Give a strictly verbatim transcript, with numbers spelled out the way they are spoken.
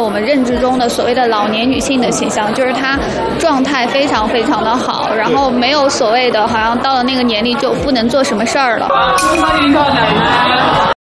了我们认知中的所谓的老年女性的形象，就是她状态非常非常的好，然后没有所谓的好像到了那个年龄就不能做什么事儿了。